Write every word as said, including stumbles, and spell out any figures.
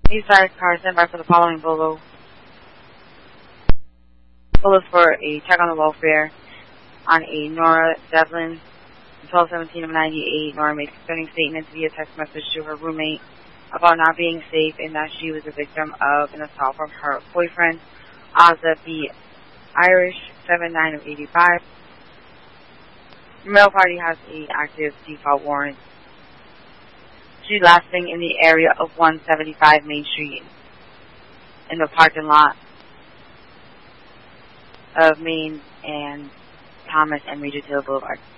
These are cars sent by for the following Bolo. Bolo for a check on the welfare on a Nora Devlin, twelve seventeen of ninety-eight. Nora made concerning statements via text message to her roommate about not being safe and that she was a victim of an assault from her boyfriend, Ozza B. Irish, seven nine of eighty-five. The male party has an active default warrant. She's lasting in the area of one seventy-five Main Street in the parking lot of Main and Thomas and Major Taylor Boulevard.